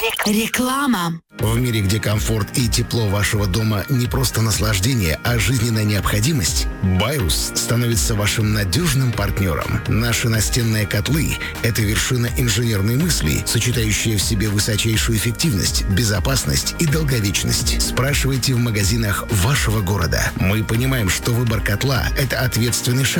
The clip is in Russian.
Реклама. В мире, где комфорт и тепло вашего дома не просто наслаждение, а жизненная необходимость, Байрус становится вашим надежным партнером. Наши настенные котлы – это вершина инженерной мысли, сочетающая в себе высочайшую эффективность, безопасность и долговечность. Спрашивайте в магазинах вашего города. Мы понимаем, что выбор котла – это ответственный шаг.